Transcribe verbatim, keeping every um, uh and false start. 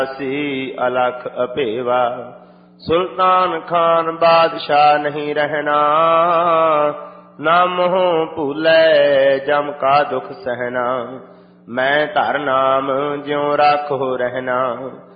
सी अलख अपेवा। सुल्तान खान बादशाह नहीं रहना, ना मोह भूलै जम का दुख सहना। मैं धर नाम ज्यों राखो रहना,